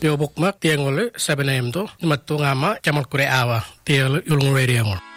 Yo bukmak tiang ole 7 AM to. Mattu ngama chamal kure awa. Tiang ulung radio ngol.